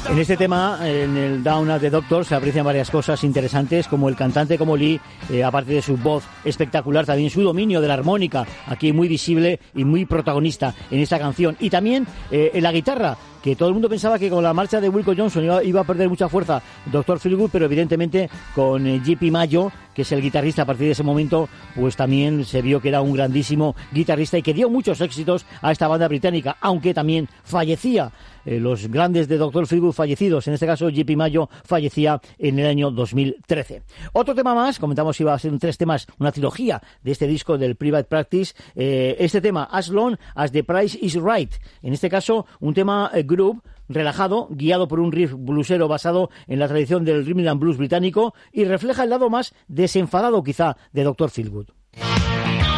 En este tema, en el Down at the Doctor, se aprecian varias cosas interesantes, como el cantante, como Lee, aparte de su voz espectacular, también su dominio de la armónica, aquí muy visible y muy protagonista en esta canción. Y también en la guitarra, que todo el mundo pensaba que con la marcha de Wilco Johnson iba a perder mucha fuerza Dr. Feelgood, pero evidentemente con JP Mayo, que es el guitarrista a partir de ese momento, pues también se vio que era un grandísimo guitarrista y que dio muchos éxitos a esta banda británica, aunque también fallecía. Los grandes de Dr. Feelgood fallecidos, en este caso JP Mayo fallecía en el año 2013. Otro tema más, comentamos que iba a ser 3 temas, una trilogía de este disco del Private Practice, este tema, As Long as the Price is Right, en este caso un tema groove, relajado, guiado por un riff bluesero basado en la tradición del rhythm and blues británico y refleja el lado más desenfadado quizá de Dr. Feelgood.